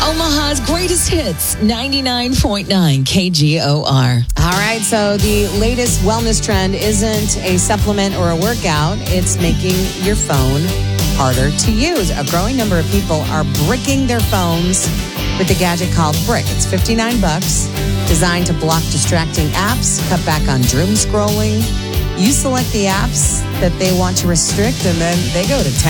Omaha's greatest hits, 99.9 KGOR. All right, so the latest wellness trend isn't a supplement or a workout. It's making your phone harder to use. A growing number of people are bricking their phones with the gadget called Brick. It's $59, designed to block distracting apps, cut back on doom scrolling. You select the apps that they want to restrict, and then they go to town.